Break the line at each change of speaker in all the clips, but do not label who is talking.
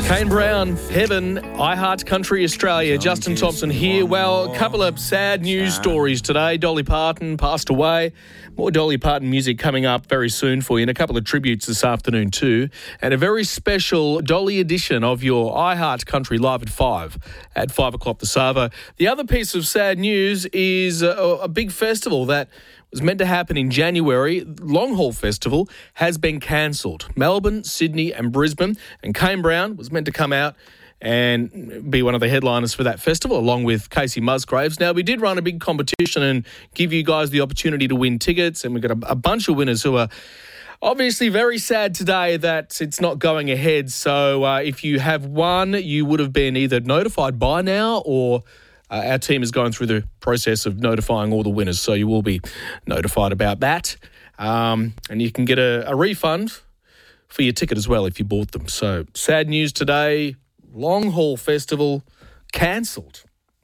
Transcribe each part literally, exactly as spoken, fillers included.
Kane Brown, Heaven, iHeart Country Australia. Justin Thompson here. Well, a couple of sad news stories today. Dolly Parton passed away. More Dolly Parton music coming up very soon for you, and a couple of tributes this afternoon too. And a very special Dolly edition of your iHeart Country live at five, at five o'clock this hour. The other piece of sad news is a, a big festival that was meant to happen in January. Long Haul Festival has been cancelled. Melbourne, Sydney and Brisbane. And Kane Brown was meant to come out and be one of the headliners for that festival, along with Casey Musgraves. Now, we did run a big competition and give you guys the opportunity to win tickets, and we've got a, a bunch of winners who are obviously very sad today that it's not going ahead. So uh, if you have won, you would have been either notified by now or Uh, our team is going through the process of notifying all the winners, so you will be notified about that. Um, and you can get a, a refund for your ticket as well if you bought them. So, sad news today. Long Haul Festival cancelled.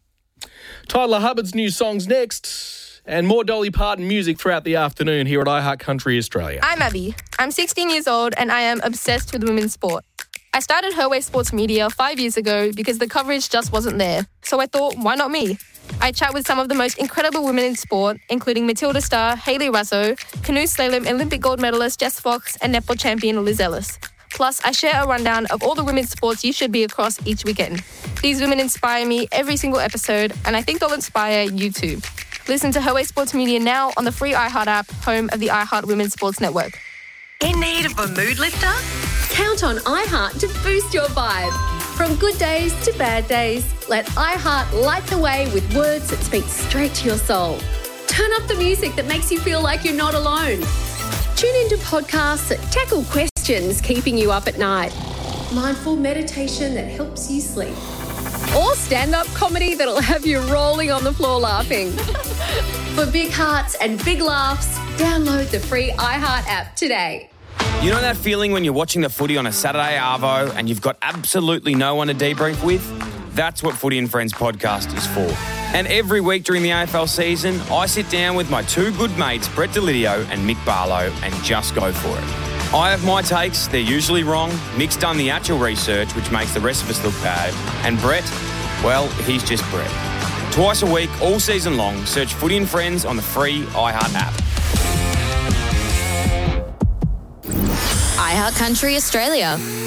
Tyler Hubbard's new songs next, and more Dolly Parton music throughout the afternoon here at iHeart Country Australia.
I'm Abby. I'm sixteen years old and I am obsessed with women's sport. I started Her Way Sports Media five years ago because the coverage just wasn't there. So I thought, why not me? I chat with some of the most incredible women in sport, including Matilda Starr, Hayley Russo, canoe slalom Olympic gold medalist Jess Fox, and netball champion Liz Ellis. Plus, I share a rundown of all the women's sports you should be across each weekend. These women inspire me every single episode, and I think they'll inspire you too. Listen to Her Way Sports Media now on the free iHeart app, home of the iHeart Women's Sports Network.
In need of a mood lifter? Count on iHeart to boost your vibe. From good days to bad days, let iHeart light the way with words that speak straight to your soul. Turn up the music that makes you feel like you're not alone. Tune into podcasts that tackle questions keeping you up at night. Mindful meditation that helps you sleep. Or stand-up comedy that'll have you rolling on the floor laughing. For big hearts and big laughs, download the free iHeart app today.
You know that feeling when you're watching the footy on a Saturday arvo and you've got absolutely no one to debrief with? That's what Footy and Friends podcast is for. And every week during the A F L season, I sit down with my two good mates, Brett Delidio and Mick Barlow, and just go for it. I have my takes, they're usually wrong. Mick's done the actual research, which makes the rest of us look bad. And Brett, well, he's just Brett. Twice a week, all season long, search Footy and Friends on the free iHeart app.
iHeart Country Australia.